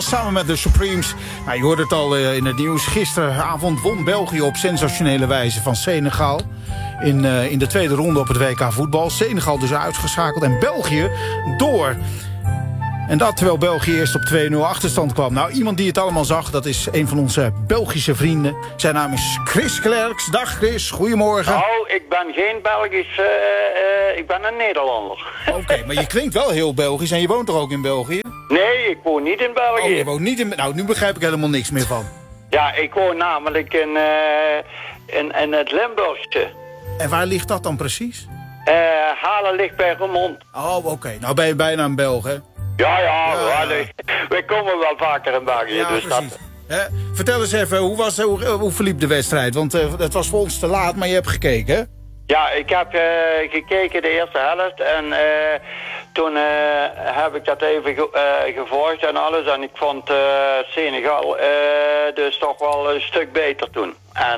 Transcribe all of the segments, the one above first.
Samen met de Supremes. Nou, je hoorde het al in het nieuws. Gisteravond won België op sensationele wijze van Senegal. In de tweede ronde op het WK voetbal. Senegal dus uitgeschakeld en België door. En dat terwijl België eerst op 2-0 achterstand kwam. Nou, iemand die het allemaal zag, dat is een van onze Belgische vrienden. Zijn naam is Chris Klerks. Dag Chris, goedemorgen. Nou, ik ben geen Belgisch, ik ben een Nederlander. Oké, maar je klinkt wel heel Belgisch en je woont toch ook in België? Nee, ik woon niet in België. Oh, je woont niet in... Nou, nu begrijp ik helemaal niks meer van. Ja, ik woon namelijk in het Limburgse. En waar ligt dat dan precies? Halen ligt bij Roermond. Oh, oké. Nou ben je bijna een Belg, hè? Ja. We komen wel vaker in België. Ja, dus precies. Vertel eens even, hoe verliep de wedstrijd? Want het was voor ons te laat, maar je hebt gekeken, hè? Ja, ik heb gekeken de eerste helft en toen heb ik dat even gevolgd en alles. En ik vond Senegal dus toch wel een stuk beter toen. En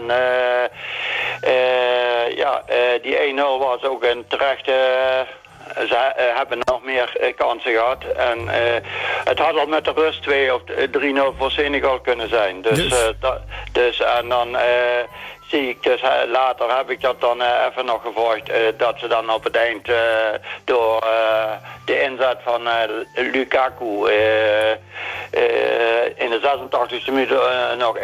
die 1-0 was ook een terechte... Ze hebben nog meer kansen gehad. En het had al met de rust 2 of 3-0 voor Senegal kunnen zijn. Dus en dan zie ik dus later heb ik dat dan even nog gevolgd. Dat ze dan op het eind door de inzet van Lukaku in de 86e minuut nog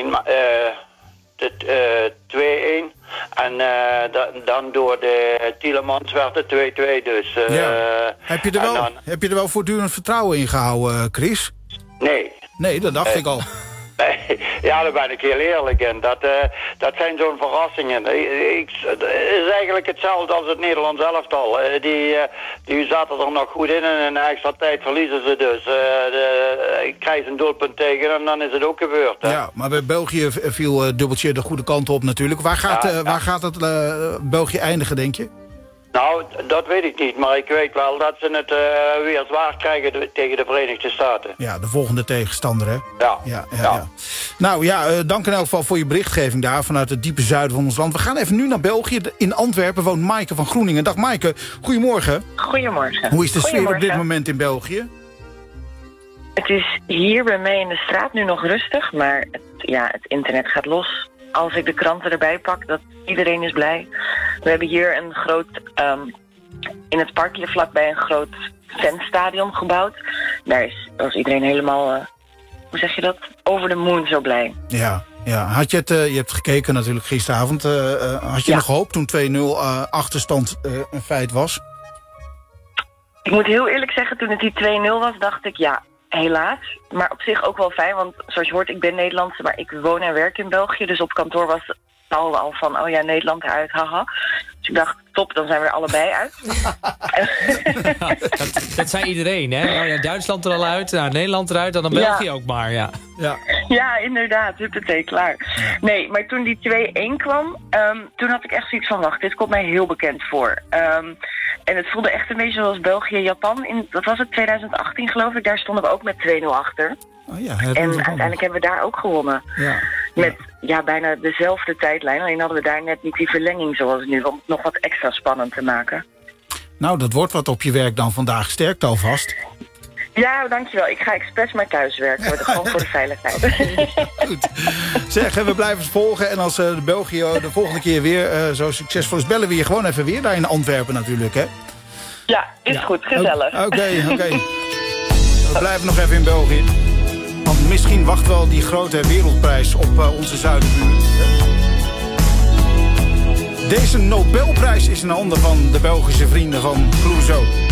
1-1. 2-1. En dan door de Tielemans werd het 2-2 dus. Heb je er wel voortdurend vertrouwen in gehouden, Chris? Nee. Nee, dat dacht ik al. Ja, daar ben ik heel eerlijk in. Dat zijn zo'n verrassingen. Het is eigenlijk hetzelfde als het Nederlands elftal. Die zaten er nog goed in en in extra tijd verliezen ze dus. Krijgen ze een doelpunt tegen en dan is het ook gebeurd. Hè? Ja, maar bij België viel dubbeltje de goede kant op natuurlijk. Waar gaat het België eindigen, denk je? Nou, dat weet ik niet, maar ik weet wel dat ze het weer zwaar krijgen tegen de Verenigde Staten. Ja, de volgende tegenstander, hè? Ja. Nou ja, dank in elk geval voor je berichtgeving daar vanuit het diepe zuiden van ons land. We gaan even nu naar België. In Antwerpen woont Maaike van Groeningen. Dag Maaike, goedemorgen. Goedemorgen. Hoe is de sfeer op dit moment in België? Het is hier bij mij in de straat nu nog rustig, maar het internet gaat los. Als ik de kranten erbij pak, dat iedereen is blij. We hebben hier een groot, in het parkje vlakbij een groot fanstadion gebouwd. Daar was iedereen helemaal, hoe zeg je dat, over de moon zo blij. Ja. Had je hebt gekeken natuurlijk gisteravond. Had je nog gehoopt toen 2-0 achterstand een feit was? Ik moet heel eerlijk zeggen, toen het die 2-0 was, dacht ik helaas. Maar op zich ook wel fijn, want zoals je hoort, ik ben Nederlandse, maar ik woon en werk in België. Dus op kantoor was het al van, Nederland eruit, haha. Dus ik dacht, top, dan zijn we er allebei uit. Dat zei iedereen, hè? Duitsland er al uit, Nederland eruit, dan België ook maar, Ja, inderdaad, huppatee, klaar. Ja. Nee, maar toen die 2-1 kwam, toen had ik echt zoiets van, wacht, dit komt mij heel bekend voor. En het voelde echt een beetje zoals België-Japan. Dat was het 2018 geloof ik, daar stonden we ook met 2-0 achter. Oh ja, en uiteindelijk hebben we daar ook gewonnen. Met bijna dezelfde tijdlijn. Alleen hadden we daar net niet die verlenging zoals nu. Om het nog wat extra spannend te maken. Nou, dat wordt wat op je werk dan vandaag. Sterkt alvast. Ja, dankjewel. Ik ga expres maar thuis werken. Gewoon voor de veiligheid. Goed. Zeg, we blijven het volgen. En als België de volgende keer weer zo succesvol is... bellen we je gewoon even weer daar in Antwerpen natuurlijk, hè? Ja, is goed. Gezellig. Oké. We blijven nog even in België. Want misschien wacht wel die grote wereldprijs op onze zuidenbuur. Deze Nobelprijs is in handen van de Belgische vrienden van Clouseau.